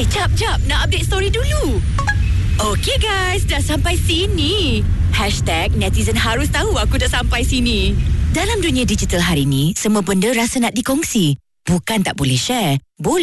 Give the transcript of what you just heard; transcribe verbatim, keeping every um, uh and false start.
Jap, jap. Nak update story dulu. Okey guys, dah sampai sini. Hashtag netizen harus tahu aku dah sampai sini. Dalam dunia digital hari ni, semua benda rasa nak dikongsi. Bukan tak boleh share. Boleh.